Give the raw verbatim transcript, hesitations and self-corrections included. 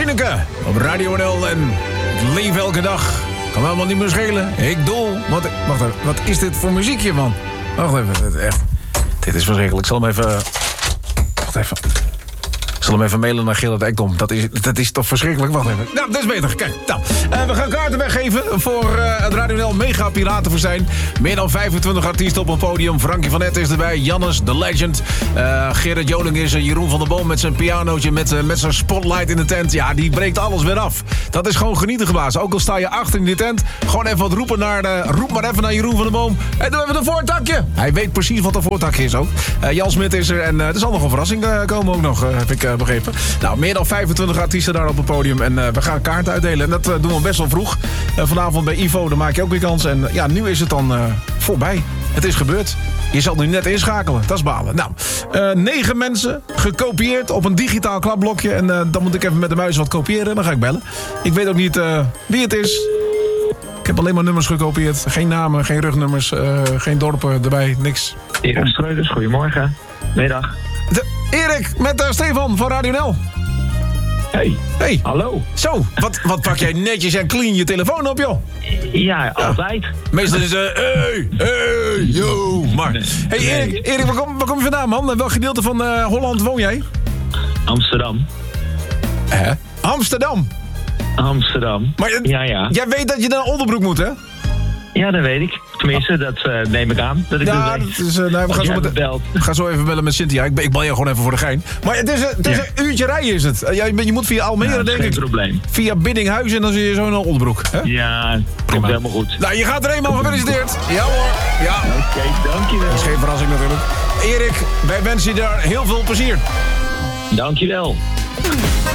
Tineke op Radio N L en ik leef elke dag. Kan me helemaal niet meer schelen. Ik doe. Wat, wacht even, wat is dit voor muziekje, man? Wacht even, dit, echt. Dit is verschrikkelijk. Ik zal hem even... Wacht even. Ik zal hem even mailen naar Gerard Ekdom. Dat is, dat is toch verschrikkelijk? Wacht even. Nou, dat is beter. Kijk, nou. Uh, we gaan kaarten weggeven voor uh, het Radio N L Mega Piratenfestijn. Meer dan vijfentwintig artiesten op een podium. Frankie van Etten is erbij. Jannes, The Legend. Uh, Gerard Joling is er. Jeroen van der Boom met zijn pianootje. Met, uh, met zijn spotlight in de tent. Ja, die breekt alles weer af. Dat is gewoon genieten gebaas. Ook al sta je achter in die tent. Gewoon even wat roepen naar... De, roep maar even naar Jeroen van der Boom. En doe even een voortakje. Hij weet precies wat een voortakje is ook. Uh, Jan Smit is er. En uh, er zal nog een verrassing uh, komen ook nog. Uh, heb ik... Uh, begrepen. Nou, meer dan vijfentwintig artiesten daar op het podium. En uh, we gaan kaarten uitdelen. En dat uh, doen we best wel vroeg. Uh, vanavond bij Ivo, dan maak je ook weer kans. En uh, ja, nu is het dan uh, voorbij. Het is gebeurd. Je zal nu net inschakelen. Dat is balen. Nou, uh, negen mensen gekopieerd op een digitaal klapblokje. En uh, dan moet ik even met de muis wat kopiëren. Dan ga ik bellen. Ik weet ook niet uh, wie het is. Ik heb alleen maar nummers gekopieerd. Geen namen, geen rugnummers, uh, geen dorpen erbij, niks. Erik Streuders, goedemorgen. Middag. De, Erik, met uh, Stefan van Radio N L. Hey. Hey. Hallo. Zo, wat, wat pak jij netjes en clean je telefoon op, joh? Ja, altijd. Ja. Meestal is het, uh, hey, hey, yo. Maar, hey Erik, Erik waar, kom, waar kom je vandaan, man? Welk gedeelte van uh, Holland woon jij? Amsterdam. Hè? Amsterdam? Amsterdam. Maar uh, ja, ja. Jij weet dat je naar Oldenbroek moet, hè? Ja, dat weet ik. Tenminste, dat uh, neem ik aan. Dat ik ja, dat weet. Is, uh, nou, we, gaan zo met, we gaan zo even bellen met Cynthia. Ik, ik bel je gewoon even voor de gein. Maar het is, het is ja. een uurtje rijden is het. Ja, je moet via Almere, ja, denk geen ik. probleem. Via Biddinghuizen en dan zit je zo naar Oldenbroek. Hè? Ja, komt helemaal goed. Nou, je gaat er eenmaal gefeliciteerd. Ja hoor. Ja. Oké, okay, dankjewel. Dat is geen verrassing natuurlijk. Erik, wij wensen je daar heel veel plezier. Dankjewel.